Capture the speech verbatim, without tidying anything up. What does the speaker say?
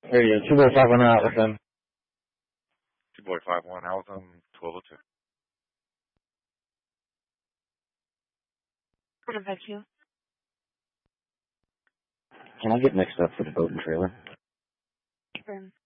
Radio two oh five one Allison. Two boy five one Allison twelve oh two. What about you? Can I get mixed up for the boat and trailer? Confirm.